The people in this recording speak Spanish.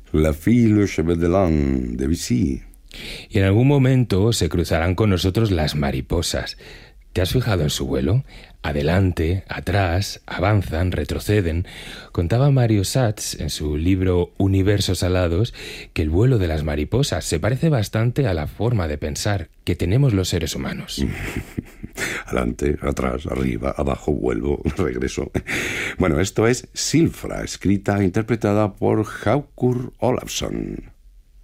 La fille aux cheveux de l'âne, de Debussy. Y en algún momento se cruzarán con nosotros las mariposas. ¿Te has fijado en su vuelo? Adelante, atrás, avanzan, retroceden. Contaba Mario Satz en su libro Universos alados que el vuelo de las mariposas se parece bastante a la forma de pensar que tenemos los seres humanos. Adelante, atrás, arriba, abajo, vuelvo, regreso. Bueno, esto es Silfra, escrita e interpretada por Haukur Ólafsson.